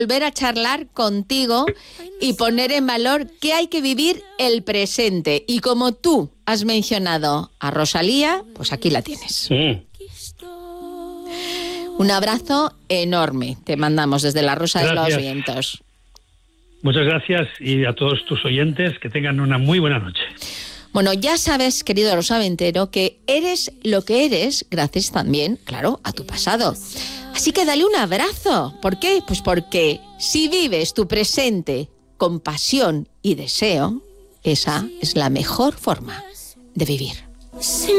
volver a charlar contigo y poner en valor que hay que vivir el presente. Y como tú has mencionado a Rosalía, pues aquí la tienes. Un abrazo enorme te mandamos desde la Rosa de los Vientos. Muchas gracias, y a todos tus oyentes que tengan una muy buena noche. Bueno, ya sabes, querido rosaventero, que eres lo que eres gracias también, claro, a tu pasado. Así que dale un abrazo. ¿Por qué? Pues porque si vives tu presente con pasión y deseo, esa es la mejor forma de vivir.